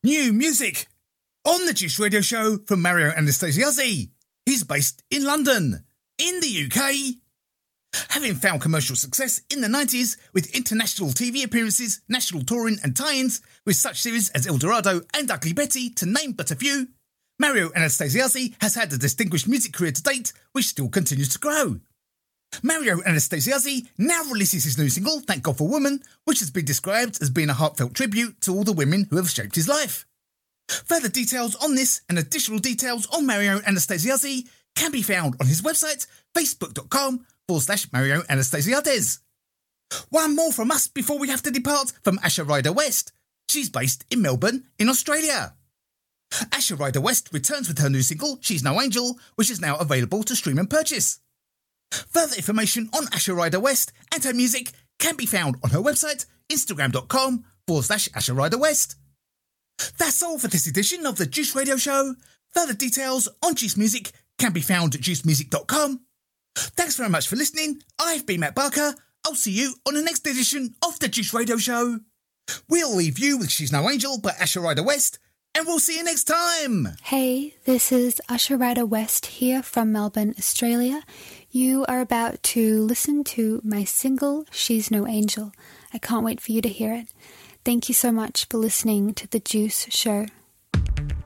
New music on the Juice Radio Show from Mario Anastasiazzi. He's based in London, in the UK. Having found commercial success in the 90s with international TV appearances, national touring and tie-ins with such series as El Dorado and Ugly Betty, to name but a few, Mario Anastasiazzi has had a distinguished music career to date, which still continues to grow. Mario Anastasiazzi now releases his new single, Thank God for Woman, which has been described as being a heartfelt tribute to all the women who have shaped his life. Further details on this and additional details on Mario Anastasiazzi can be found on his website, facebook.com/Mario Anastasiades. One more from us before we have to depart from Asha Ryder West. She's based in Melbourne, in Australia. Asha Ryder West returns with her new single, She's No Angel, which is now available to stream and purchase. Further information on Asha Ryder West and her music can be found on her website, instagram.com/Asha Ryder West. That's all for this edition of the Juice Radio Show. Further details on Juice Music can be found at juicemusic.com. Thanks very much for listening. I've been Matt Barker. I'll see you on the next edition of the Juice Radio Show. We'll leave you with She's No Angel by Asha Ryder West, and we'll see you next time. Hey, this is Asha Ryder West here from Melbourne, Australia. You are about to listen to my single, She's No Angel. I can't wait for you to hear it. Thank you so much for listening to The Juice Show.